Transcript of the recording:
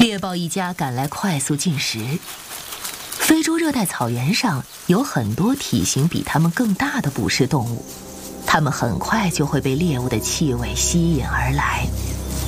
猎豹一家赶来快速进食。非洲热带草原上有很多体型比它们更大的捕食动物，它们很快就会被猎物的气味吸引而来。